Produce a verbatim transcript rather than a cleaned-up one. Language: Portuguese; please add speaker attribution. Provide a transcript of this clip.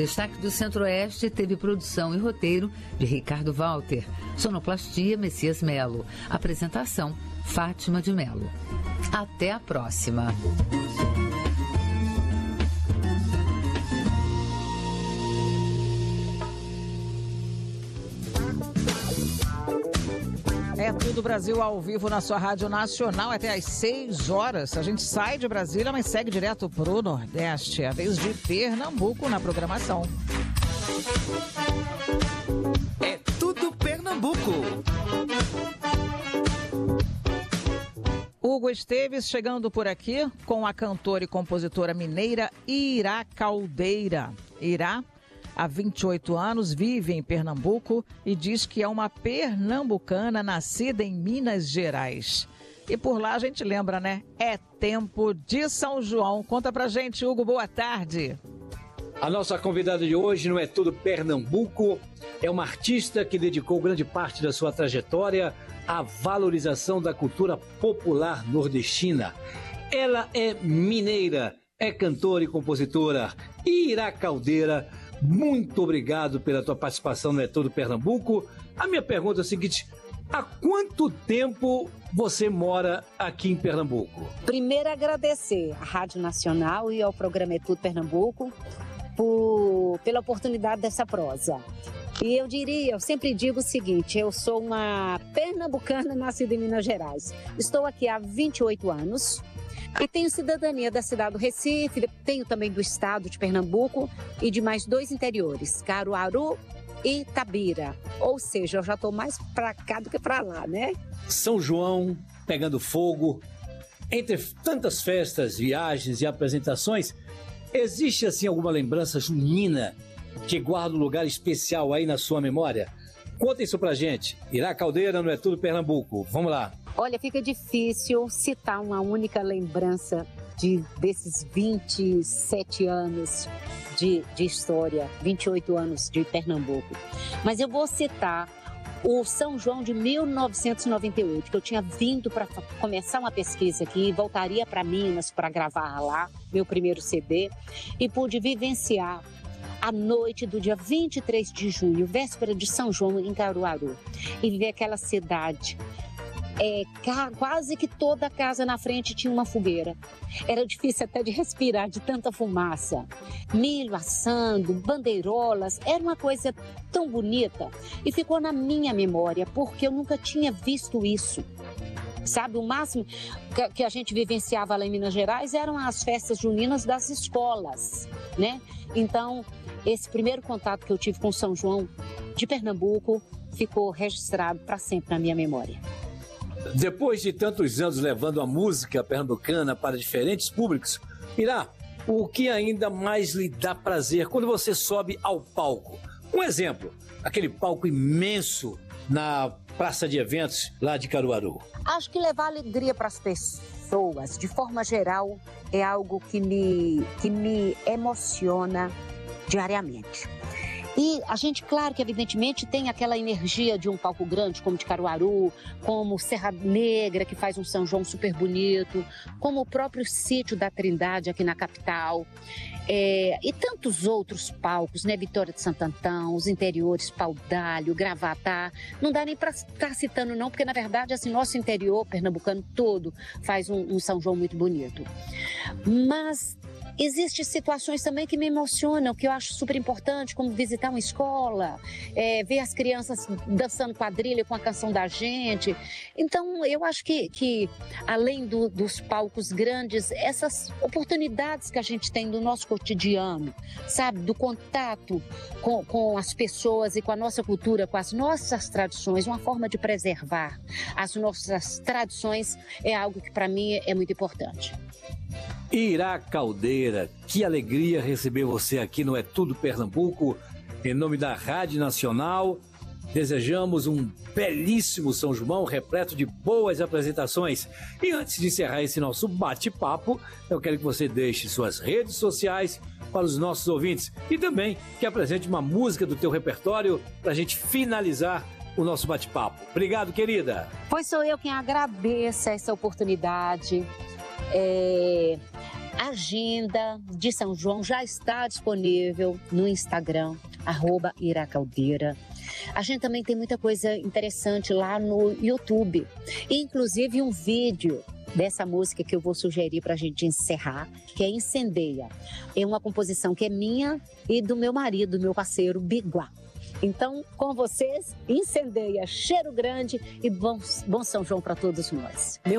Speaker 1: Destaque do Centro-Oeste teve produção e roteiro de Ricardo Walter. Sonoplastia Messias Melo. Apresentação Fátima de Melo. Até a próxima.
Speaker 2: É tudo Brasil ao vivo na sua Rádio Nacional até às seis horas. A gente sai de Brasília, mas segue direto pro Nordeste. É a vez de Pernambuco na programação.
Speaker 3: É tudo Pernambuco.
Speaker 2: Hugo Esteves chegando por aqui com a cantora e compositora mineira Ira Caldeira. Ira, há vinte e oito anos, vive em Pernambuco e diz que é uma pernambucana nascida em Minas Gerais. E por lá a gente lembra, né? É tempo de São João. Conta pra gente, Hugo, boa tarde.
Speaker 4: A nossa convidada de hoje não é tudo Pernambuco, é uma artista que dedicou grande parte da sua trajetória à valorização da cultura popular nordestina. Ela é mineira, é cantora e compositora. Ira Caldeira, muito obrigado pela tua participação no É Tudo Pernambuco. A minha pergunta é a seguinte: há quanto tempo você mora aqui em Pernambuco?
Speaker 5: Primeiro, agradecer à Rádio Nacional e ao programa É Tudo Pernambuco por, pela oportunidade dessa prosa. E eu diria, eu sempre digo o seguinte: eu sou uma pernambucana nascida em Minas Gerais. Estou aqui há vinte e oito anos. E tenho cidadania da cidade do Recife, tenho também do estado de Pernambuco e de mais dois interiores, Caruaru e Tabira. Ou seja, eu já estou mais para cá do que para lá, né?
Speaker 4: São João pegando fogo, entre tantas festas, viagens e apresentações, existe assim alguma lembrança junina que guarda um lugar especial aí na sua memória? Conta isso pra gente. Ira Caldeira, não é tudo Pernambuco. Vamos lá.
Speaker 5: Olha, fica difícil citar uma única lembrança de, desses vinte e sete anos de, de história, vinte e oito anos de Pernambuco. Mas eu vou citar o São João de mil novecentos e noventa e oito, que eu tinha vindo para começar uma pesquisa aqui, voltaria para Minas para gravar lá meu primeiro C D e pude vivenciar a noite do dia vinte e três de junho, véspera de São João em Caruaru, e ver aquela cidade. É, quase que toda a casa na frente tinha uma fogueira. Era difícil até de respirar de tanta fumaça. Milho assando, bandeirolas, era uma coisa tão bonita e ficou na minha memória porque eu nunca tinha visto isso. Sabe, o máximo que a gente vivenciava lá em Minas Gerais eram as festas juninas das escolas, né? Então, esse primeiro contato que eu tive com São João de Pernambuco ficou registrado para sempre na minha memória.
Speaker 4: Depois de tantos anos levando a música pernambucana para diferentes públicos, Ira, o que ainda mais lhe dá prazer quando você sobe ao palco? Um exemplo, aquele palco imenso na praça de eventos lá de Caruaru.
Speaker 5: Acho que levar alegria para as pessoas, de forma geral, é algo que me, que me emociona diariamente. E a gente, claro que evidentemente tem aquela energia de um palco grande, como de Caruaru, como Serra Negra, que faz um São João super bonito, como o próprio Sítio da Trindade aqui na capital, é, e tantos outros palcos, né? Vitória de Santo Antão, os interiores, Pau d'Alho, Gravatá, não dá nem para estar citando não, porque na verdade assim, nosso interior pernambucano todo faz um, um São João muito bonito. Mas existem situações também que me emocionam, que eu acho super importante, como visitar uma escola, é, ver as crianças dançando quadrilha com a canção da gente. Então, eu acho que, que além do, dos palcos grandes, essas oportunidades que a gente tem do nosso cotidiano, sabe, do contato com, com as pessoas e com a nossa cultura, com as nossas tradições, uma forma de preservar as nossas tradições é algo que para mim é muito importante.
Speaker 4: Ira Caldeira, que alegria receber você aqui no É Tudo Pernambuco. Em nome da Rádio Nacional, desejamos um belíssimo São João, repleto de boas apresentações. E antes de encerrar esse nosso bate-papo, eu quero que você deixe suas redes sociais para os nossos ouvintes e também que apresente uma música do teu repertório para a gente finalizar o nosso bate-papo. Obrigado, querida.
Speaker 5: Pois sou eu quem agradeço essa oportunidade. É... A agenda de São João já está disponível no Instagram, arroba Ira Caldeira. A gente também tem muita coisa interessante lá no YouTube, inclusive um vídeo dessa música que eu vou sugerir para a gente encerrar, que é Incendeia. É uma composição que é minha e do meu marido, meu parceiro Biguá. Então, com vocês, Incendeia, cheiro grande e bom, bom São João para todos nós. Meu